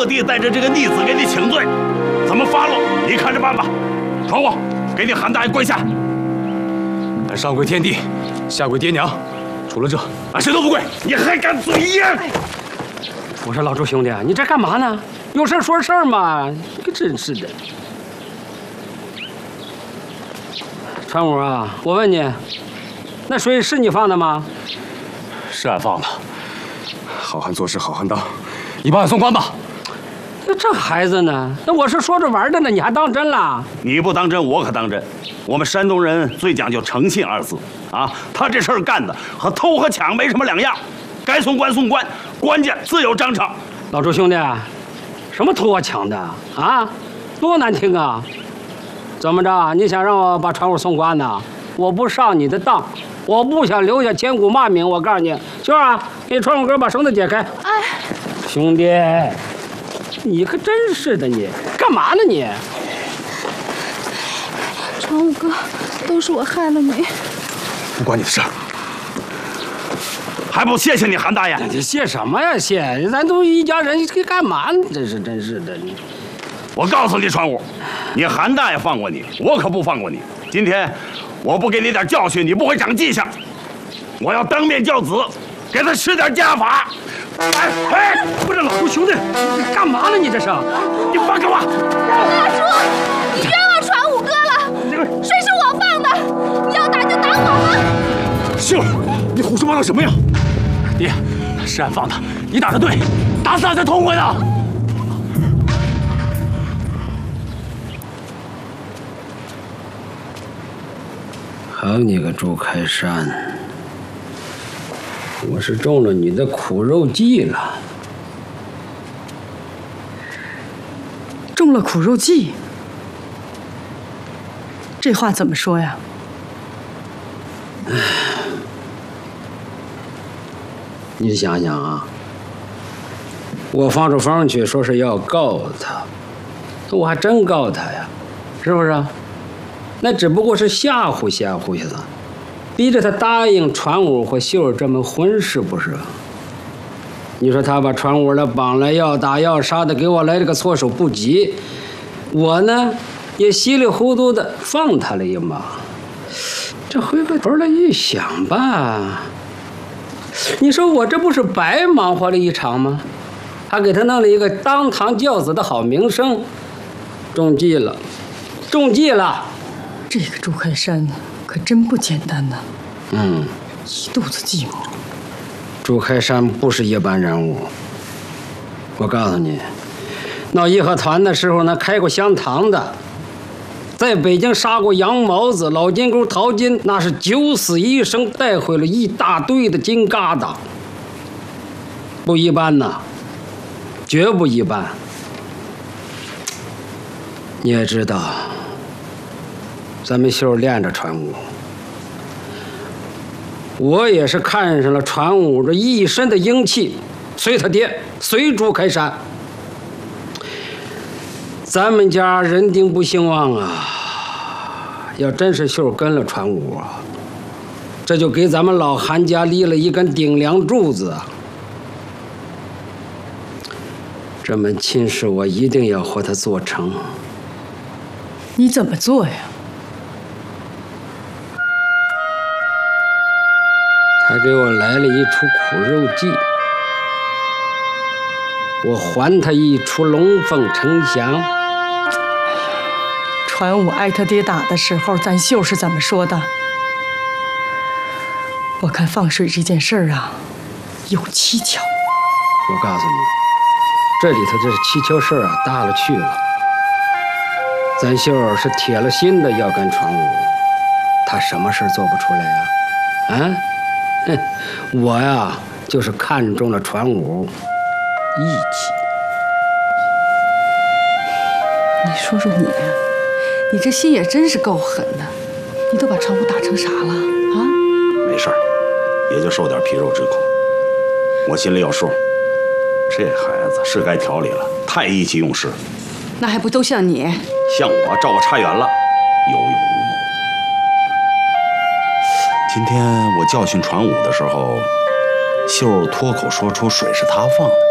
特地带着这个逆子给你请罪，怎么发落，你看着办吧。传我，给你韩大爷跪下。 俺上跪天地，下跪爹娘，除了这，俺谁都不跪。 你还敢嘴硬？ 我说老周兄弟，你这干嘛呢？有事说事儿嘛，你可真是的。传武啊，我问你，那水是你放的吗？ 是俺放的。好汉做事好汉当，你把俺送官吧。 那这孩子呢？那我是说着玩的呢，你还当真了？ 你不当真，我可当真。我们山东人最讲究诚信二字啊，他这事儿干的和偷和抢没什么两样，该送官送官，官家自有章程。 老周兄弟，什么偷啊抢的啊？多难听啊！怎么着？你想让我把传武送官呢？我不上你的当，我不想留下千古骂名。我告诉你，秀儿啊，给传武哥把绳子解开。 哎， 兄弟，你可真是的，你干嘛呢你？ 传武哥，都是我害了你。 不关你的事儿。 还不谢谢你韩大爷？ 你谢什么呀谢？咱都一家人，这干嘛呢？真是的，你。 我告诉你，传武，你韩大爷放过你，我可不放过你。今天我不给你点教训，你不会长记性。我要当面教子，给他施点家法。哎， 不是老周兄弟，你干嘛呢？你这是？ 你放开我！ 大叔，你冤枉传武哥了，水是我放的，你要打就打我吧。 秀儿，你胡说八道什么呀？爹，是俺放的，你打的对，打死俺才痛快呢。 好你个朱开山，我是中了你的苦肉计了。 中了苦肉计，这话怎么说呀？ 你想想啊，我放出风去说是要告他，我还真告他呀，是不是啊？那只不过是吓唬吓唬他，逼着他答应传武和秀儿这门婚事，不是？你说他把传武的绑来要打要杀的，给我来这个措手不及，我呢也稀里糊涂的放他了一马。这回过头来一想吧，你说我这不是白忙活了一场吗？还给他弄了一个当堂教子的好名声，中计了，中计了。 这个朱开山可真不简单呐！一肚子计谋。 朱开山不是一般人物。我告诉你，闹义和团的时候呢，开过香堂的，在北京杀过杨毛子、老金钩、淘金，那是九死一生，带回了一大堆的金疙瘩，不一般呐，绝不一般。你也知道。咱们秀儿练着传武，我也是看上了传武这一身的英气，随他爹，随朱开山。咱们家人丁不兴旺啊，要真是秀儿跟了传武啊，这就给咱们老韩家立了一根顶梁柱子啊。这门亲事我一定要和他做成。 你怎么做呀？ 他给我来了一出苦肉计，我还他一出龙凤呈祥。 传武挨他爹打的时候，咱秀是怎么说的？我看放水这件事儿啊，有蹊跷。 我告诉你，这里头这蹊跷事儿啊，大了去了。咱秀儿是铁了心的要跟传武，他什么事做不出来呀？我呀，就是看中了传武义气。 你说说你，你这心也真是够狠的，你都把传武打成啥了啊？ 没事儿，也就受点皮肉之苦，我心里有数。这孩子是该调理了，太意气用事。 那还不都像你？ 像我照我差远了，有勇无谋。今天我教训传武的时候，秀儿脱口说出水是他放的，